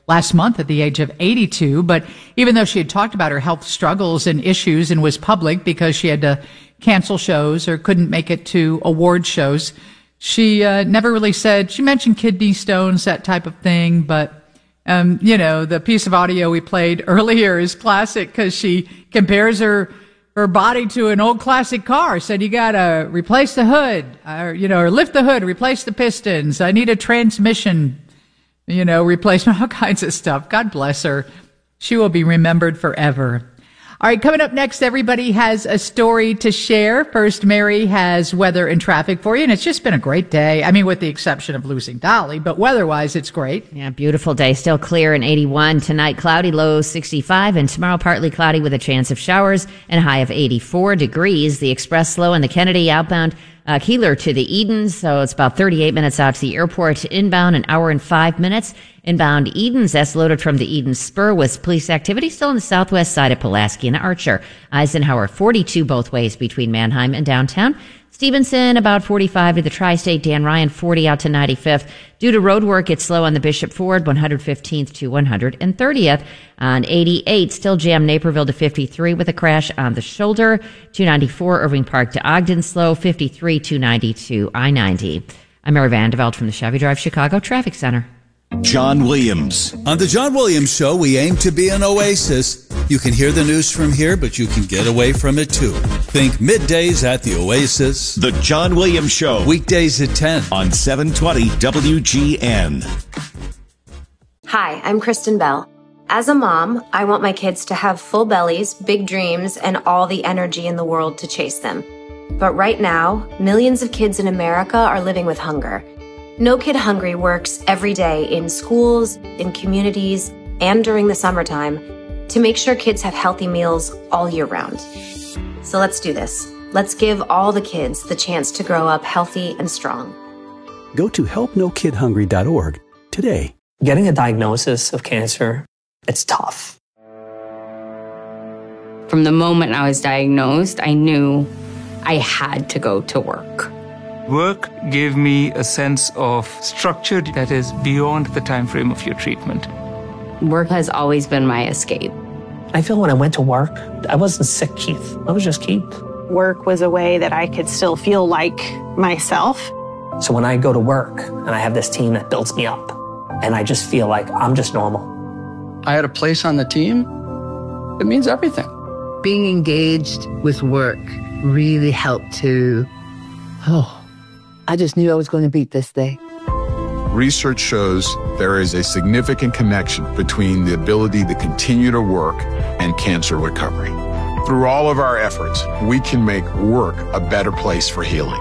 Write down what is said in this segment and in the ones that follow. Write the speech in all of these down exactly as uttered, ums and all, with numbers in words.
last month at the age of eighty-two. But even though she had talked about her health struggles and issues and was public because she had to cancel shows or couldn't make it to award shows, she uh, never really said, she mentioned kidney stones, that type of thing. But, um, you know, the piece of audio we played earlier is classic because she compares her her body to an old classic car. Said, you gotta replace the hood, or, you know, or lift the hood, replace the pistons. I need a transmission, you know, replacement, all kinds of stuff. God bless her. She will be remembered forever. All right, coming up next, everybody has a story to share. First, Mary has weather and traffic for you, and it's just been a great day. I mean, with the exception of losing Dolly, but weather-wise, it's great. Yeah, beautiful day. Still clear and eighty-one. Tonight, cloudy, low sixty-five, and tomorrow, partly cloudy with a chance of showers and a high of eighty-four degrees. The express slow in the Kennedy outbound Uh, Keeler to the Edens, so it's about thirty-eight minutes out to the airport. Inbound, an hour and five minutes. Inbound Edens, that's loaded from the Edens Spur with police activity still on the southwest side of Pulaski and Archer. Eisenhower, forty-two both ways between Manheim and downtown. Stevenson, about forty-five to the Tri-State. Dan Ryan, forty out to ninety-fifth. Due to road work, it's slow on the Bishop Ford, one hundred fifteenth to one hundred thirtieth. On eighty-eight, still jammed Naperville to fifty-three with a crash on the shoulder. two ninety-four, Irving Park to Ogden, slow. fifty-three, two ninety-two, I ninety. I'm Mary Vandeveld from the Chevy Drive Chicago Traffic Center. John Williams. On the John Williams Show, we aim to be an oasis. You can hear the news from here, but you can get away from it too. Think middays at the Oasis. The John Williams Show. Weekdays at ten on seven twenty W G N. Hi, I'm Kristen Bell. As a mom, I want my kids to have full bellies, big dreams, and all the energy in the world to chase them. But right now, millions of kids in America are living with hunger. No Kid Hungry works every day in schools, in communities, and during the summertime to make sure kids have healthy meals all year round. So let's do this. Let's give all the kids the chance to grow up healthy and strong. Go to help no kid hungry dot org today. Getting a diagnosis of cancer, it's tough. From the moment I was diagnosed, I knew I had to go to work. Work gave me a sense of structure that is beyond the time frame of your treatment. Work has always been my escape. I feel when I went to work, I wasn't sick, Keith. I was just Keith. Work was a way that I could still feel like myself. So when I go to work and I have this team that builds me up, and I just feel like I'm just normal. I had a place on the team. It means everything. Being engaged with work really helped to, oh, I just knew I was going to beat this day. Research shows there is a significant connection between the ability to continue to work and cancer recovery. Through all of our efforts, we can make work a better place for healing.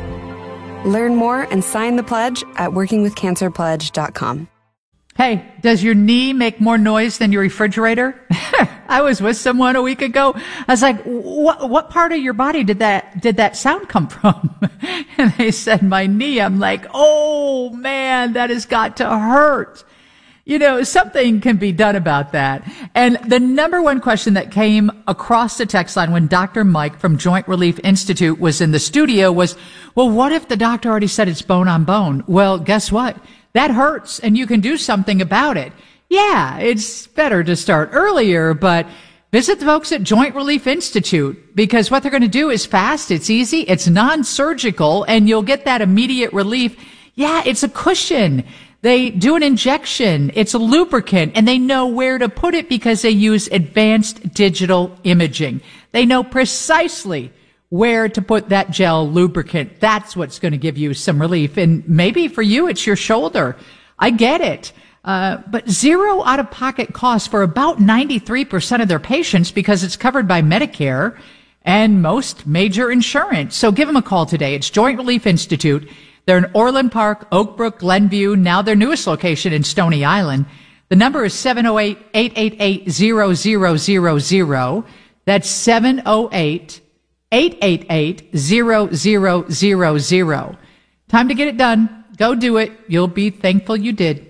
Learn more and sign the pledge at working with cancer pledge dot com. Hey, does your knee make more noise than your refrigerator? I was with someone a week ago. I was like, what, what part of your body did that, did that sound come from? And they said, my knee. I'm like, oh man, that has got to hurt. You know, something can be done about that. And the number one question that came across the text line when Doctor Mike from Joint Relief Institute was in the studio was, well, what if the doctor already said it's bone on bone? Well, guess what? That hurts and you can do something about it. Yeah, it's better to start earlier, but visit the folks at Joint Relief Institute because what they're going to do is fast, it's easy, it's non-surgical, and you'll get that immediate relief. Yeah, it's a cushion. They do an injection. It's a lubricant, and they know where to put it because they use advanced digital imaging. They know precisely where to put that gel lubricant. That's what's going to give you some relief. And maybe for you, it's your shoulder. I get it. Uh, but zero out-of-pocket costs for about ninety-three percent of their patients because it's covered by Medicare and most major insurance. So give them a call today. It's Joint Relief Institute. They're in Orland Park, Oak Brook, Glenview, now their newest location in Stony Island. The number is seven oh eight, eight eight eight, zero zero zero zero. That's seven oh eight, eight eight eight, zero zero zero zero. Time to get it done. Go do it. You'll be thankful you did.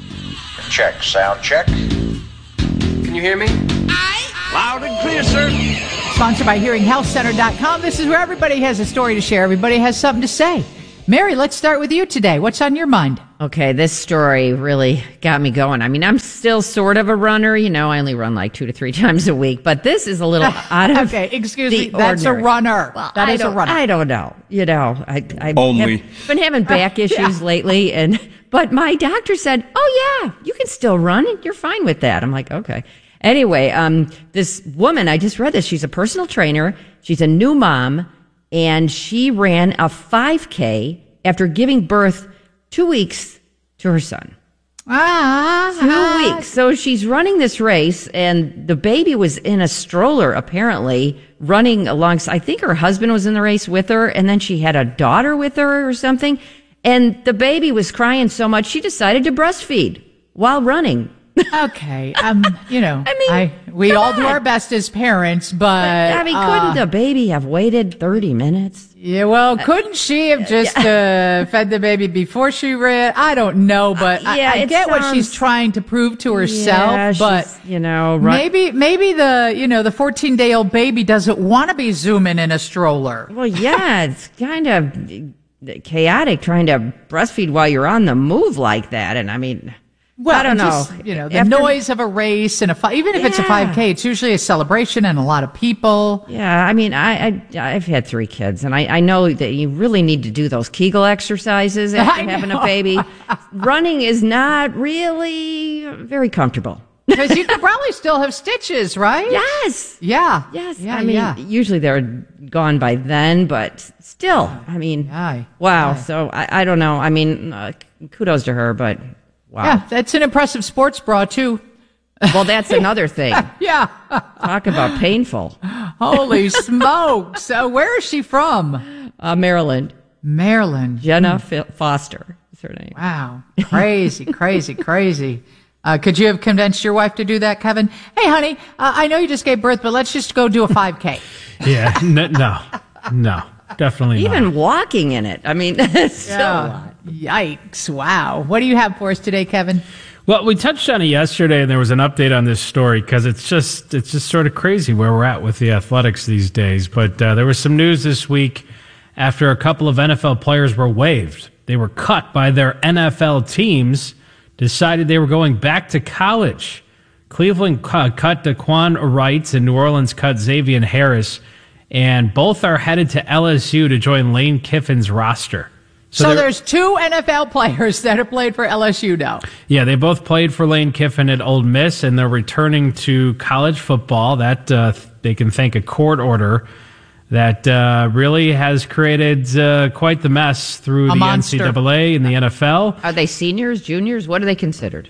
Check, sound check. Can you hear me? Aye. Loud and clear, sir. Sponsored by hearing health center dot com. This is where everybody has a story to share. Everybody has something to say. Mary, let's start with you today. What's on your mind? Okay, this story really got me going. I mean, I'm still sort of a runner. You know, I only run like two to three times a week, but this is a little out of okay, excuse the me. That's ordinary. a runner. Well, that I is a don't- runner. I don't know. You know, I, I Only. have been having back issues Yeah. lately, and but my doctor said, "Oh yeah, you can still run. You're fine with that." I'm like, okay. Anyway, um, this woman, I just read this. She's a personal trainer. She's a new mom, and she ran a five K after giving birth two weeks to her son. Ah, Two weeks. So she's running this race, and the baby was in a stroller, apparently, running alongside. I think her husband was in the race with her, and then she had a daughter with her or something. And the baby was crying so much, she decided to breastfeed while running. Okay, um, you know, I mean, I, we come all do on. our best as parents, but I mean, couldn't uh, the baby have waited thirty minutes? yeah, well, couldn't she have just uh, fed the baby before she ran? I don't know, but I- yeah, I, it get what she's sounds- trying to prove to herself. Yeah, but she's, you know, run- maybe, maybe the you know the fourteen day old baby doesn't want to be zooming in a stroller. Well, yeah, it's kind of chaotic trying to breastfeed while you're on the move like that. And I mean, Well, I don't know. just, you know, the After- noise of a race and a fi- even if it's a Yeah. five K, it's usually a celebration and a lot of people. Yeah, I mean, I, I I've had three kids, and I, I know that you really need to do those Kegel exercises after I having know. a baby. Running is not really very comfortable. Because you could probably still have stitches, right? Yes. Yeah. Yes. Yeah, I mean, yeah. usually they're gone by then, but still, I mean, Aye. wow. Aye. So I, I don't know. I mean, uh, kudos to her, but wow. Yeah, that's an impressive sports bra, too. Well, that's another thing. Yeah. Talk about painful. Holy smokes. So where is she from? Uh, Maryland. Maryland. Jenna F- Foster is her name. Wow. Crazy, crazy, crazy. Uh, could you have convinced your wife to do that, Kevin? Hey, honey, uh, I know you just gave birth, but let's just go do a five K. Yeah, no, no, no, definitely Even not. walking in it. I mean, it's still a lot. Yikes. Wow. What do you have for us today, Kevin? Well, we touched on it yesterday, and there was an update on this story because it's just it's just sort of crazy where we're at with the athletics these days. But uh, there was some news this week after a couple of N F L players were waived. They were cut by their N F L teams, decided they were going back to college. Cleveland cut, cut Daquan Wright, and New Orleans cut Xavier Harris, and both are headed to L S U to join Lane Kiffin's roster. So, they're- there's two N F L players that have played for L S U now. Yeah, they both played for Lane Kiffin at Ole Miss, and they're returning to college football. That uh, they can thank a court order that uh, really has created uh, quite the mess through A the monster. N C double A and the N F L. Are they seniors, juniors? What are they considered?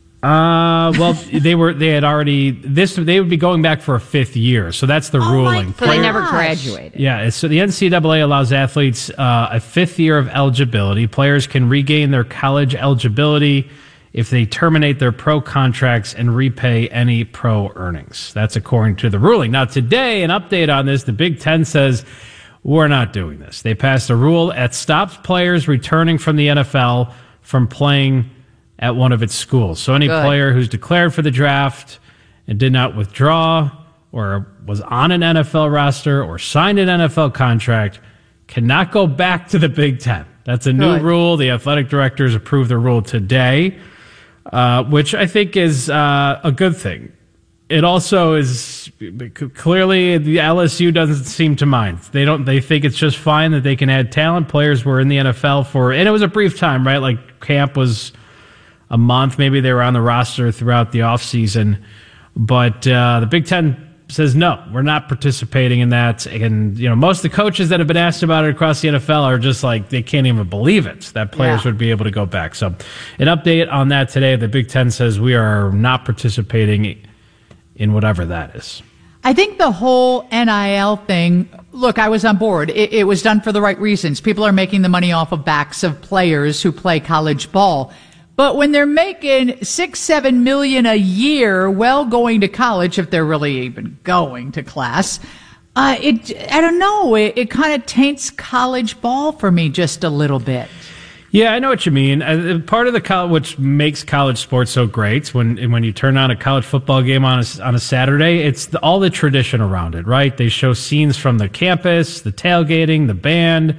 Uh, well, they were they had already this. They would be going back for a fifth year, so that's the ruling. So they never graduated. Yeah, so the N C double A allows athletes uh, a fifth year of eligibility. Players can regain their college eligibility if they terminate their pro contracts and repay any pro earnings. That's according to the ruling. Now, today, an update on this, the Big Ten says, we're not doing this. They passed a rule that stops players returning from the N F L from playing at one of its schools. So any Good. player who's declared for the draft and did not withdraw or was on an N F L roster or signed an N F L contract cannot go back to the Big Ten. That's a new Good. rule. The athletic directors approved the rule today, uh, which I think is uh, a good thing. It also is clearly the L S U doesn't seem to mind. They don't. They think it's just fine that they can add talent. Players were in the N F L for, and it was a brief time, right? Like camp was a month. Maybe they were on the roster throughout the offseason. But uh, the Big Ten says, no, we're not participating in that. And, you know, most of the coaches that have been asked about it across the N F L are just like, they can't even believe it, that players Yeah. would be able to go back. So an update on that today. The Big Ten says we are not participating in whatever that is. I think the whole N I L thing, look, I was on board. It, it was done for the right reasons. People are making the money off of backs of players who play college ball. But when they're making six, seven million a year, well, going to college, if they're really even going to class, uh, it, I don't know, it, it kind of taints college ball for me just a little bit. Yeah, I know what you mean. Uh, part of the college, which makes college sports so great, when when you turn on a college football game on a, on a Saturday, it's the, all the tradition around it, right? They show scenes from the campus, the tailgating, the band.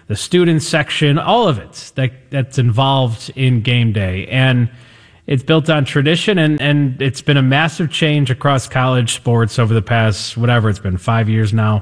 the student section, all of it that that's involved in game day. And it's built on tradition, and, and it's been a massive change across college sports over the past, whatever, it's been five years now,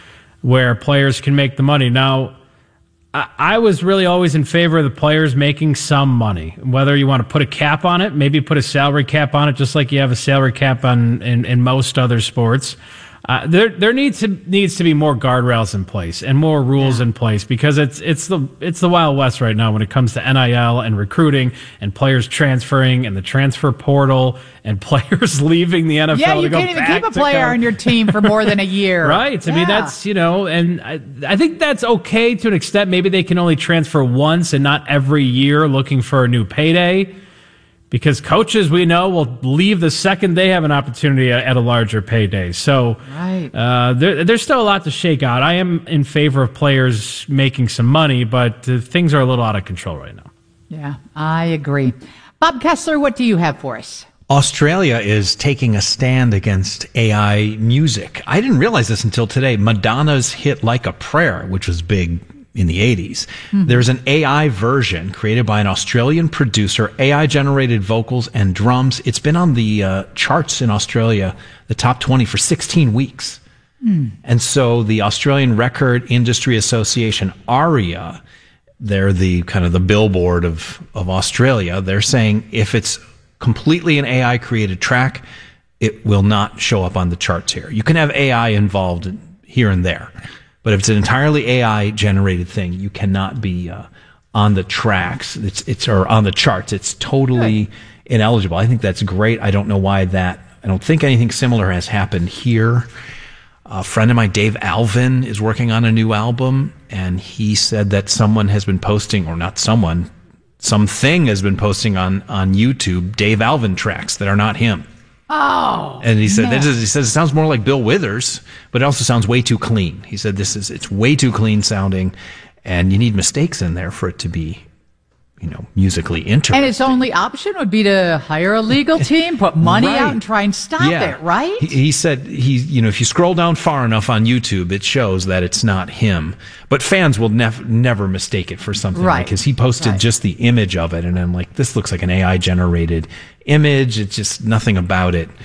where players can make the money. Now, I, I was really always in favor of the players making some money, whether you want to put a cap on it, maybe put a salary cap on it, just like you have a salary cap on in, in most other sports. Uh, there, there needs to needs to be more guardrails in place and more rules yeah. in place, because it's it's the it's the Wild West right now when it comes to N I L and recruiting and players transferring and the transfer portal and players leaving the N F L. Yeah, you to go can't even back keep a player on your team for more than a year. Right. I yeah. mean, that's, you know, and I, I think that's okay to an extent. Maybe they can only transfer once and not every year looking for a new payday. Because coaches, we know, will leave the second they have an opportunity at a larger payday. So right. uh, there, there's still a lot to shake out. I am in favor of players making some money, but uh, things are a little out of control right now. Yeah, I agree. Bob Kessler, what do you have for us? Australia is taking a stand against A I music. I didn't realize this until today. Madonna's hit Like a Prayer, which was big in the eighties. Mm-hmm. There's an A I version created by an Australian producer, A I-generated vocals and drums. It's been on the uh, charts in Australia, the top twenty, for sixteen weeks. Mm. And so the Australian Record Industry Association, ARIA, they're the kind of the billboard of, of Australia. They're saying if it's completely an A I-created track, it will not show up on the charts here. You can have A I involved here and there. But if it's an entirely A I-generated thing, you cannot be uh, on the tracks. It's it's or on the charts. It's totally Good. ineligible. I think that's great. I don't know why that. I don't think anything similar has happened here. A friend of mine, Dave Alvin, is working on a new album, and he said that someone has been posting, or not someone, something has been posting on on YouTube Dave Alvin tracks that are not him. Oh, and he said, this is, he says it sounds more like Bill Withers, but it also sounds way too clean. He said this is, it's way too clean sounding, and you need mistakes in there for it to be, you know, musically interesting. And his only option would be to hire a legal team, put money right. out, and try and stop yeah. it, right? He, he said he, you know, if you scroll down far enough on YouTube, it shows that it's not him. But fans will never never mistake it for something, right. because he posted right. just the image of it, and I'm like, this looks like an A I generated image. It's just nothing about it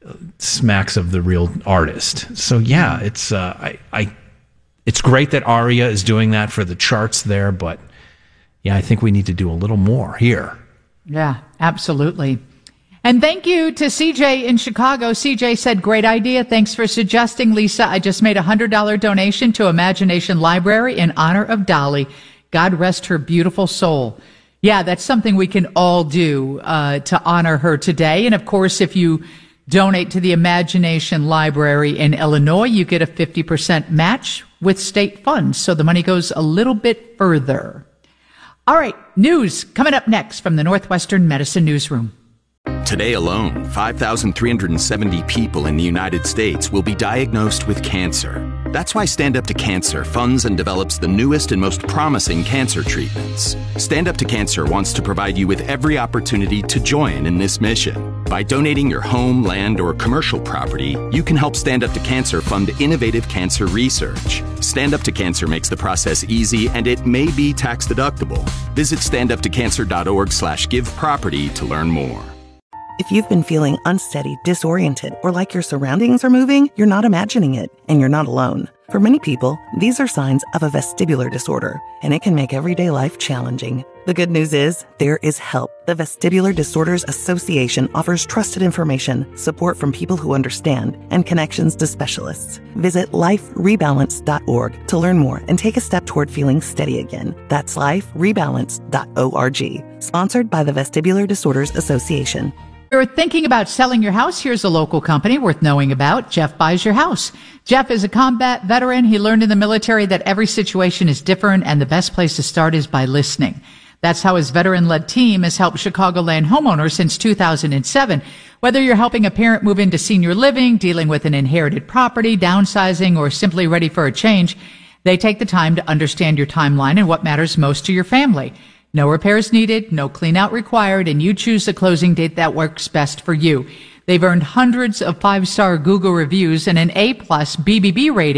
smacks of the real artist. So yeah, it's uh, I, I it's great that ARIA is doing that for the charts there, but yeah, I think we need to do a little more here. Yeah, absolutely. And thank you to C J in Chicago. C J said, great idea. Thanks for suggesting, Lisa. I just made a one hundred dollars donation to Imagination Library in honor of Dolly. God rest her beautiful soul. Yeah, that's something we can all do uh, to honor her today. And of course, if you donate to the Imagination Library in Illinois, you get a fifty percent match with state funds. So the money goes a little bit further. All right, news coming up next from the Northwestern Medicine Newsroom. Today alone, five thousand three hundred seventy people in the United States will be diagnosed with cancer. That's why Stand Up to Cancer funds and develops the newest and most promising cancer treatments. Stand Up to Cancer wants to provide you with every opportunity to join in this mission. By donating your home, land, or commercial property, you can help Stand Up to Cancer fund innovative cancer research. Stand Up to Cancer makes the process easy, and it may be tax deductible. Visit standuptocancer.org slash give property to learn more. If you've been feeling unsteady, disoriented, or like your surroundings are moving, you're not imagining it, and you're not alone. For many people, these are signs of a vestibular disorder, and it can make everyday life challenging. The good news is, there is help. The Vestibular Disorders Association offers trusted information, support from people who understand, and connections to specialists. Visit life rebalance dot org to learn more and take a step toward feeling steady again. That's life rebalance dot org. Sponsored by the Vestibular Disorders Association. You're thinking about selling your house? Here's a local company worth knowing about. Jeff Buys Your House. Jeff is a combat veteran. He learned in the military that every situation is different, and the best place to start is by listening. That's how his veteran-led team has helped Chicagoland homeowners since two thousand seven. Whether you're helping a parent move into senior living, dealing with an inherited property, downsizing, or simply ready for a change, they take the time to understand your timeline and what matters most to your family. No repairs needed, no clean-out required, and you choose the closing date that works best for you. They've earned hundreds of five-star Google reviews and an A-plus B B B rating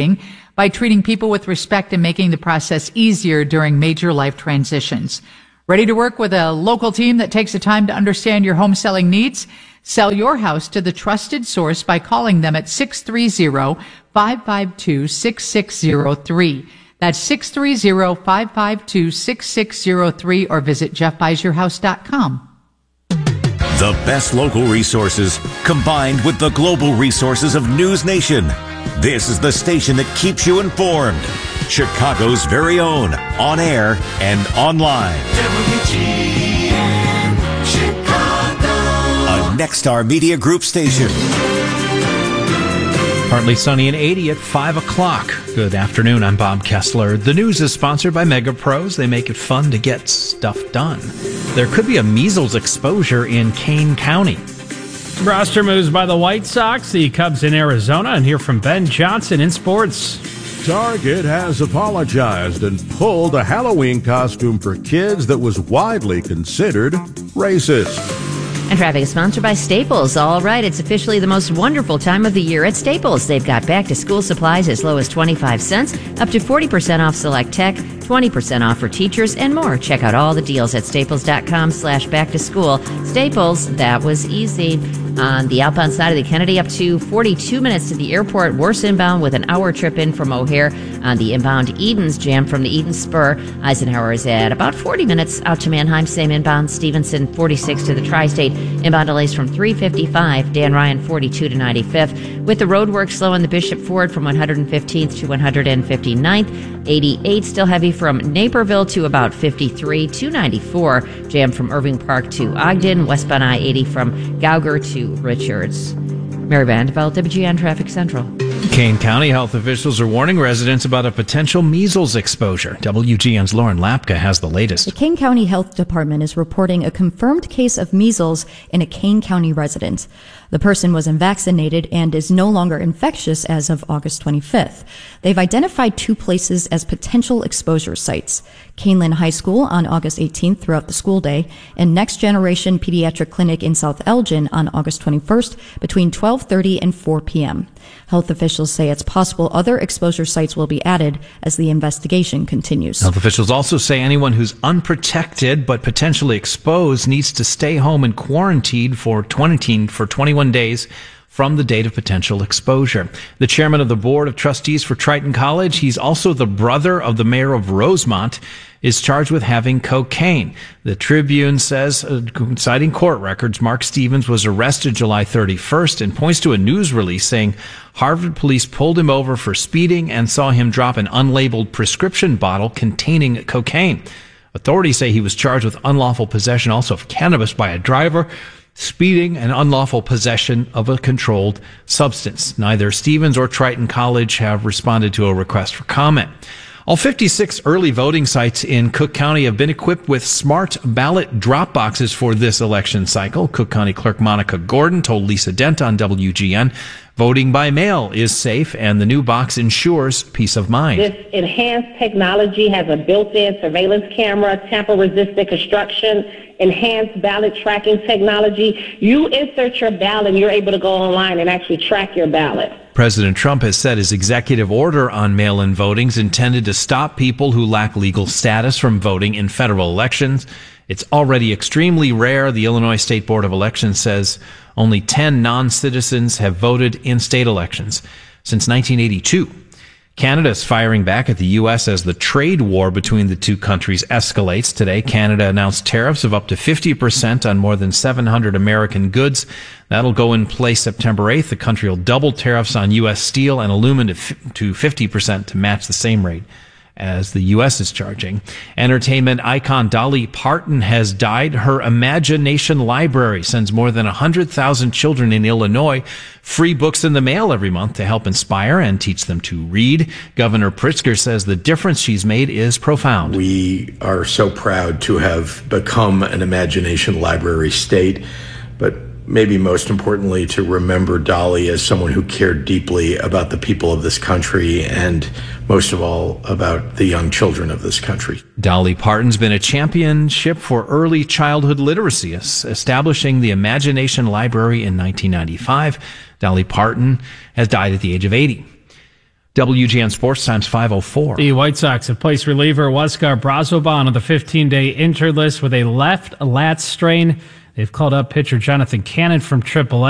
by treating people with respect and making the process easier during major life transitions. Ready to work with a local team that takes the time to understand your home selling needs? Sell your house to the trusted source by calling them at six three zero, five five two, six six zero three. That's six three zero, five five two, six six zero three or visit jeff buys your house dot com. The best local resources combined with the global resources of News Nation. This is the station that keeps you informed. Chicago's very own, on air and online. W G N Chicago. A Nexstar Media Group station. Partly sunny and eighty at five o'clock. Good afternoon, I'm Bob Kessler. The news is sponsored by Mega Pros. They make it fun to get stuff done. There could be a measles exposure in Kane County. Roster moves by the White Sox, the Cubs in Arizona, and hear from Ben Johnson in sports. Target has apologized and pulled a Halloween costume for kids that was widely considered racist. And traffic is sponsored by Staples. All right, it's officially the most wonderful time of the year at Staples. They've got back-to-school supplies as low as twenty-five cents, up to forty percent off select tech, twenty percent off for teachers, and more. Check out all the deals at staples.com slash back-to-school. Staples, that was easy. On the outbound side of the Kennedy, up to forty-two minutes to the airport. Worse inbound with an hour trip in from O'Hare. On the inbound Edens, jam from the Eden Spur. Eisenhower is at about forty minutes out to Mannheim. Same inbound. Stevenson, forty-six to the Tri-State. Inbound delays from three fifty-five. Dan Ryan, forty-two to ninety-fifth. With the road work slow on the Bishop Ford from one hundred fifteenth to one hundred fifty-ninth. eighty-eight still heavy from Naperville to about fifty-three. two ninety-four. Jam from Irving Park to Ogden. Westbound I eighty from Gauger to Richards. Mary Vanderbilt, W G N Traffic Central. Kane County health officials are warning residents about a potential measles exposure. W G N's Lauren Lapka has the latest. The Kane County Health Department is reporting a confirmed case of measles in a Kane County resident. The person was unvaccinated and is no longer infectious as of August twenty-fifth. They've identified two places as potential exposure sites: Caneland High School on August eighteenth throughout the school day, and Next Generation Pediatric Clinic in South Elgin on August twenty-first between twelve thirty and four p.m. Health officials say it's possible other exposure sites will be added as the investigation continues. Health officials also say anyone who's unprotected but potentially exposed needs to stay home and quarantine for twenty for twenty-one days from the date of potential exposure. The chairman of the board of trustees for Triton College, he's also the brother of the mayor of Rosemont, is charged with having cocaine. The Tribune says, uh, citing court records, Mark Stevens was arrested July thirty-first and points to a news release saying Harvard police pulled him over for speeding and saw him drop an unlabeled prescription bottle containing cocaine. Authorities say he was charged with unlawful possession also of cannabis by a driver, speeding, and unlawful possession of a controlled substance. Neither Stevens or Triton College have responded to a request for comment. All fifty-six early voting sites in Cook County have been equipped with smart ballot drop boxes for this election cycle. Cook County Clerk Monica Gordon told Lisa Dent on W G N, voting by mail is safe and the new box ensures peace of mind. This enhanced technology has a built-in surveillance camera, tamper-resistant construction, enhanced ballot tracking technology. You insert your ballot and you're able to go online and actually track your ballot. President Trump has said his executive order on mail-in voting is intended to stop people who lack legal status from voting in federal elections. It's already extremely rare. The Illinois State Board of Elections says only ten non-citizens have voted in state elections since nineteen eighty-two. Canada is firing back at the U S as the trade war between the two countries escalates. Today, Canada announced tariffs of up to fifty percent on more than seven hundred American goods. That'll go in place September eighth. The country will double tariffs on U S steel and aluminum to fifty percent to match the same rate as the U S is charging. Entertainment icon Dolly Parton has died. Her Imagination Library sends more than one hundred thousand children in Illinois free books in the mail every month to help inspire and teach them to read. Governor Pritzker says the difference she's made is profound. We are so proud to have become an Imagination Library state, but maybe most importantly, to remember Dolly as someone who cared deeply about the people of this country and, most of all, about the young children of this country. Dolly Parton's been a championship for early childhood literacy, establishing the Imagination Library in nineteen ninety-five. Dolly Parton has died at the age of eighty. W G N Sports Times five oh four. The White Sox have placed reliever Huáscar Brazoban on the fifteen-day injured list with a left lat strain. They've called up pitcher Jonathan Cannon from triple A.